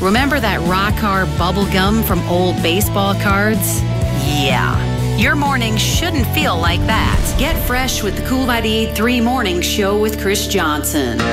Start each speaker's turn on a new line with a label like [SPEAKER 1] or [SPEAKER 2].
[SPEAKER 1] Remember that Rockar bubble gum from old baseball cards? Yeah. Your morning shouldn't feel like that. Get fresh with the Cool 98.3 Morning Show with Chris Johnson.